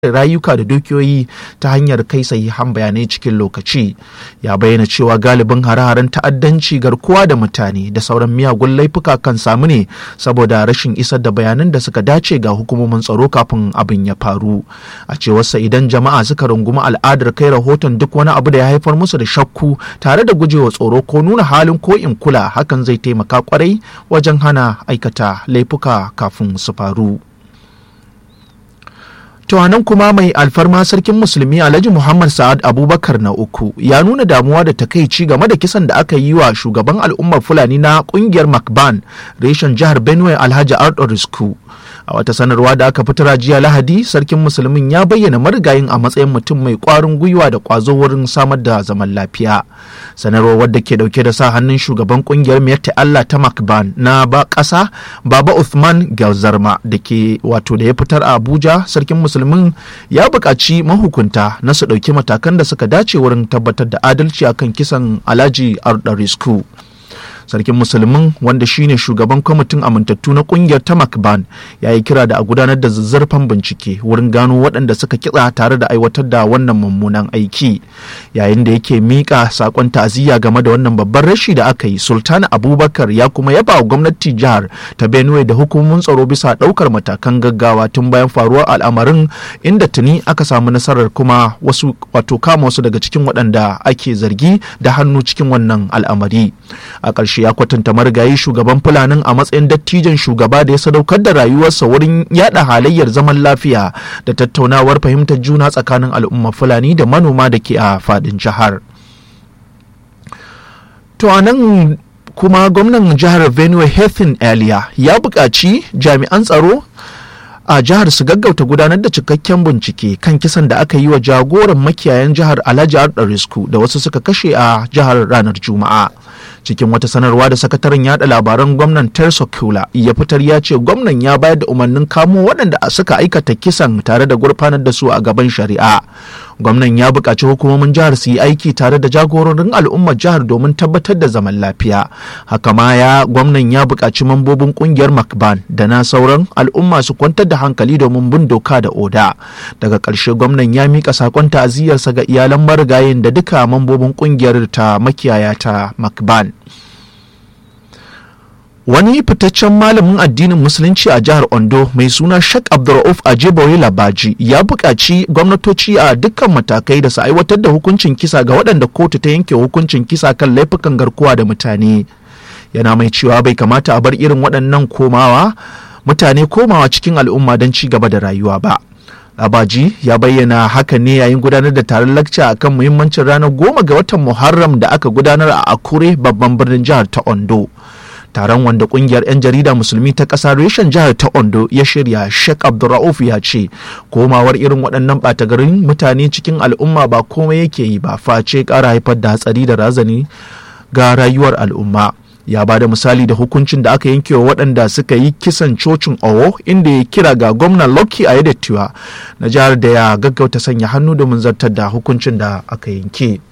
rayuka da dukiyoyi ta hanyar kai sahihan bayanai cikin lokaci. Ya bayyana cewa galibin hare-haren ta'addanci, garkuwa da mutane da sauran miyagun laifuka kan samu ne saboda rashin isar da bayanan da suka dace ga hukumomin tsaro kafin abin ya faru. A cewarsa, idan jama'a suka rungumi al'adar kai rahoton duk wani abu da ya haifar musu da shakku tare da gujewa tsoro ko nuna halin ko in kula, hakan zai taimaka kwarai wajen hana aikata laifuka kafin su faru. To nan kuma mai alfarma sarkin musulmi Alhaji Muhammad Sa'ad Abubakar na uku ya nuna damuwa da takaici game da kisan da aka yi wa shugaban al'ummar Fulani na kungiyar Macban reshen jihar Benue Alhaji Ardo Risku. A wata sanarwa da aka fitar jiya Lahadi, sarkin musulmin ya bayyana marigayin a matsayin mutum mai kwarin gwiwa da kwazo wurin samar da zaman lafiya. Sanarwar wadda ke dauke da sa hannun shugaban kungiyar Miyatta Allah ta Macban na ƙasa Baba Uthman Galzarma da ya fitar a Abuja, sarkin musulmin ya buƙaci mahukunta na su ɗauki matakan da suka dace wurin tabbatar da adalci akan kisan Alhaji Ardo Risku. Sarkin musulmin, wanda shine shugaban kwamitin amintattu na kungiyar ta Macban, ya yi kira da a gudanar da zazzarfan bincike wurin gano waɗanda suka kitsa tare da aiwatar da wannan mummunan aiki. Yayin da yake miƙa saƙon ta'aziyya game da wannan babban rashi da aka yi, Sultan Abubakar ya kuma yaba wa gwamnati jihar ta Benue da hukumomin tsaro bisa ɗaukar matakan gaggawa tun bayan faruwar al'amarin, inda tuni aka samu nasarar kuma kama wasu daga cikin waɗanda ake zargi da hannu cikin wannan al'amari. A ƙarshe ya kwatanta marigayi shugaban Fulanin a matsayin dattijan shugaba da ya sadaukar da rayuwarsa wurin yada halayyar zaman lafiya da tattaunawar fahimtar juna tsakanin al'ummar Fulani da manoma da ke a fadin jihar. To a nan kuma gwamnan jihar Benue Hethin Elia ya buƙaci jami'an tsaro a jihar su gaggauta gudanar da cikakken bincike kan kisan da aka yi wa jagoran makiyayan jihar Alhaji Ardo Risku da wasu suka kashe a jihar ranar Juma'a. Cikin wata sanarwa da sakataren yada labaran gwamnan Terso Kula ya fitar, ya ce gwamnan ya bayar da umarnin kamo waɗanda suka aikata kisan tare da gurfanar da su a gaban shari'a. Gwamnan ya buƙaci hukumomin jihar su yi aiki tare da jagororin al'ummar jihar domin tabbatar da zaman lafiya. Haka ma gwamnan ya buƙaci mambobin ƙungiyar Macban da na sauran al'umma su kwantar da hankali domin bin doka da oda. Daga ƙarshe gwamnan ya miƙa saƙon ta'aziyyarsa ga iyalan marigayin da duka mambobin ƙungiyar ta makiyaya ta Macban. Wani fitaccen malamin addinin musulunci a jihar Ondo mai suna Sheikh Abdurrauf Ajeboye Labaji ya buƙaci gwamnatoci a dukkan matakai da su aiwatar da hukuncin kisa ga waɗanda kotu ta yanke hukuncin kisa kan laifukan garkuwa da mutane. Yana mai cewa bai kamata a bar irin waɗannan mutane komawa cikin al'umma don ci gaba da rayuwa ba. Labaji ya bayyana haka ne yayin gudanar da taron lakca akan muhimmancin ranar 10 ga watan Muharram da aka gudanar a Akure, babban birnin jihar ta Ondo. Taron wanda kungiyar 'yan jarida musulmi ta ƙasa reshen jihar ta Ondo ya shirya, Sheikh Abdurrauf ya ce komawar irin waɗannan ɓata garin mutane cikin al'umma ba komai yake yi ba face ƙara haifar da hatsari da razani ga rayuwar al'umma. Ya ba da misali da hukuncin da aka yanke wa waɗanda suka yi kisan cocin Owo, inda ya kira ga gwamnan Lucky Aiyedatiwa na jihar da ya gaggauta sanya hannu domin zartar da hukuncin da aka yanke.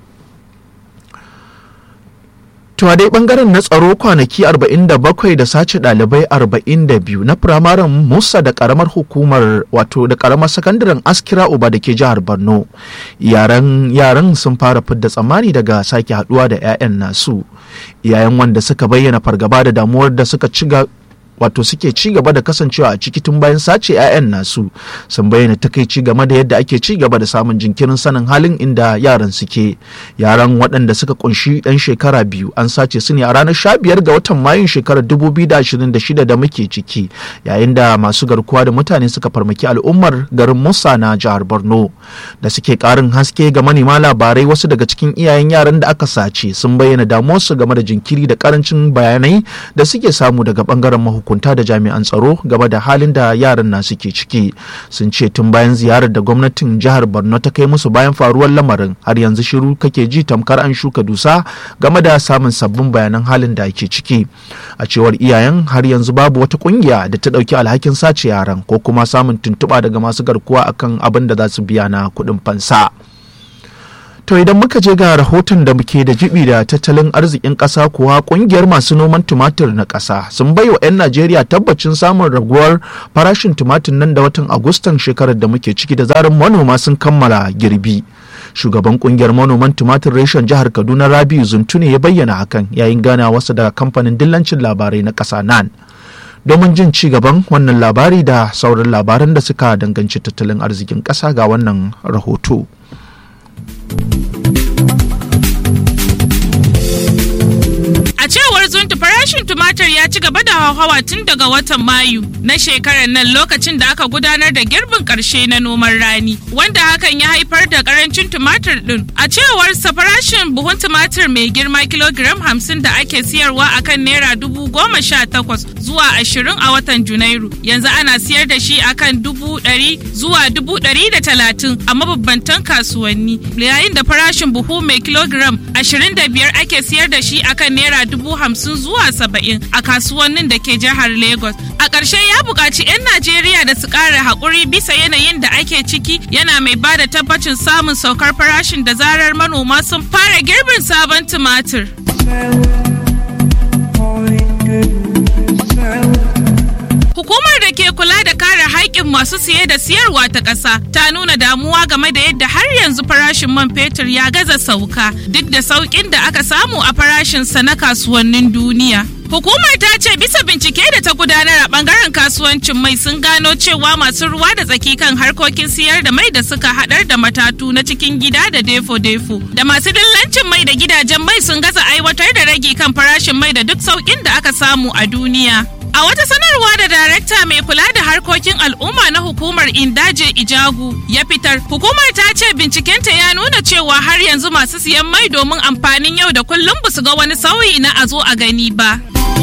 To a dai bangaren na tsaro, kwanaki 47 da sace ɗalibai 42 na firamaren Musa da karamar hukumar da karamar sakandaren Askira Uba da ke jihar Borno. Yaran sun fara fidda tsammani daga sake haduwa da 'ya'yan nasu. Iyayen wanda suka bayyana fargaba da damuwar da suke ci gaba da kasancewa a ciki tun bayan sace 'ya'yan nasu sun bayyana takaici game da yadda ake ci gaba da samun jinkirin sanin halin inda yaran suke. Yaran waɗanda suka kunshi ɗan shekara 2 an sace su ne a ranar 15 ga watan Mayun shekarar 2026 da muke ciki, yayin da masu garkuwa da mutane suka farmaki al'ummar garin Musa na jihar Borno. Da suke ƙarin haske ga manema labarai, wasu daga cikin iyayen yaran da aka sace sun bayyana damuwarsu game da jinkiri da karancin bayanai da suke samu daga ɓangaren hukunta da jami'an tsaro game da halin da yaran na suke ciki. Sun ce tun bayan ziyarar da gwamnatin jihar Borno ta kai musu bayan faruwar lamarin, har yanzu shiru kake ji tamkar an shuka dusa game da samun sabbin bayanan halin da ake ciki. A cewar iyayen, har yanzu babu wata kungiya da ta dauki alhakin sace yaran ko kuma samun tuntuɓa daga masu garkuwa akan abin da za su biya na kuɗin fansa. To idan muka je ga rahoton da muke da jibi da tattalin arzikin ƙasa kuwa ƙungiyar masu noman tumatir na ƙasa sun bai wa 'yan Najeriya tabbacin samun raguwar farashin tumatir nan da watan Agustan shekarar da muke ciki da zarar manoma sun kammala girbi. Shugaban ƙungiyar manoman tumatir reshen jihar Kaduna Rabiu Zuntune ya bayyana hakan yayin gana wasu da kamfanin dillancin labarai na ƙasa NAN. Domin jin ci gaban wannan labari da sauran labaran da suka danganci tattalin arzikin ƙasa ga wannan rahoto. A cewar Zuntu, farashin tumatir ya ci gaba da hauhawa tun daga watan Mayu na shekarar nan, lokacin da aka gudanar da girbin ƙarshe na noman rani, wanda hakan ya haifar da ƙarancin tumatir ɗin. A cewar sa, farashin buhun tumatir mai girma kilogiram 50 da ake siyarwa akan naira 18,000 zuwa 20 a watan Junairu, yanzu ana siyar da shi akan 100,000 zuwa 130,000 a mabambantan kasuwanni, yayin da farashin buhu mai kilogiram 25 ake siyar da shi akan naira 50,000 zuwa 70 a kasuwannin da ke jihar Lagos. A ƙarshe ya buƙaci 'yan Najeriya da su ƙara haƙuri bisa yanayin da ake ciki, yana mai ba da tabbacin samun saukar farashin da zarar manoma sun fara girbin sabon tumatir. Hukumar da ke kula da kare haƙƙin masu siye da siyarwa ta ƙasa ta nuna damuwa game da yadda har yanzu farashin man fetur ya gaza sauka duk da sauƙin da aka samu a farashinsa na kasuwannin duniya. Hukumar ta ce bisa bincike da ta gudanar a bangaren kasuwancin mai sun gano cewa masu ruwa da tsaki kan harkokin siyar da mai da suka haɗar da matatu na cikin gida da defo-defo da masu dillancin mai da gidajen mai sun gaza aiwatar da ragi kan farashin mai da duk sauƙin da aka samu a duniya. A wata sanarwa da darakta mai kula da harkokin al'umma na hukumar Indaje Ijagu ya fitar, hukumar ta ce bincikenta ya nuna cewa har yanzu masu siyan mai domin amfanin yau da kullum ba su ga wani sauyi na a zo a gani ba.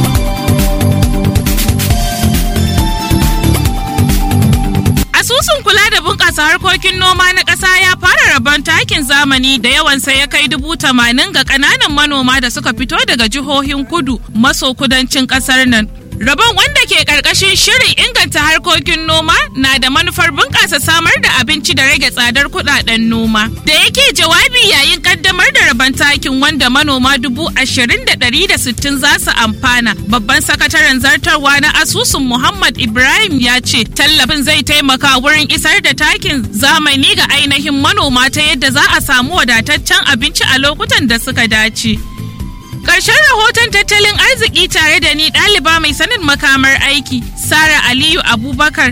Asusun kula da bunƙasa harkokin noma na ƙasa ya fara rabon takin zamani da yawansa ya kai 80,000 ga ƙananan manoma da suka fito daga jihohin kudu maso kudancin ƙasar nan. Rabon wanda ke ƙarƙashin shirin inganta harkokin noma na da manufar bunƙasa samar da abinci da rage tsadar kuɗaɗen noma. Da yake jawabi yayin ƙaddamar da rabon takin wanda manoma 20,160 za su amfana, babban sakataren zartarwa na asusun Muhammad Ibrahim ya ce tallafin zai taimaka wurin isar da takin zamani ga ainihin manoma ta yadda za a samu wadataccen abinci a lokutan da suka dace. Ƙarshen rahoton tattalin arziki tare da ni ɗaliba mai sanin makamar aiki, Sara Aliyu Abubakar.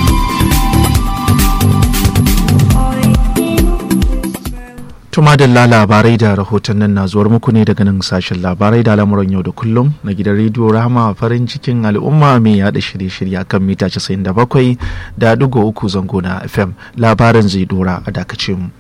Tumadalla labarai da rahoton nan na zuwar muku ne daga nan sashen labarai da lamuran yau da kullum na gidan rediyo Rahama, farin cikin al'umma mai yada shirye-shirye kan mita 97.3 zango na FM. Labarin zai dora a dakace mu.